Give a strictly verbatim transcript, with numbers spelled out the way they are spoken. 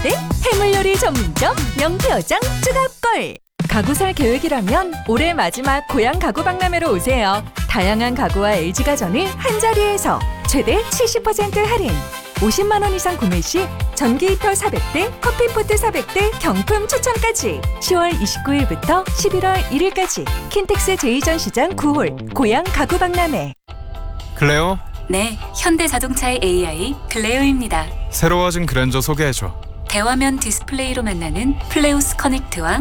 때 해물요리 전문점 명태어장 쯔갑골. 가구 살 계획이라면 올해 마지막 고향 가구 박람회로 오세요. 다양한 가구와 엘지가전을 한자리에서 최대 칠십 퍼센트 할인. 오십만 원 이상 구매 시 전기 히터 사백 대, 커피포트 사백 대 경품 추첨까지. 시월 이십구일부터 십일월 일일까지 킨텍스 제이전시장 구 홀 고향 가구 박람회. 클레오, 네, 현대자동차의 에이아이 클레오입니다. 새로워진 그랜저 소개해줘. 대화면 디스플레이로 만나는 플레우스 커넥트와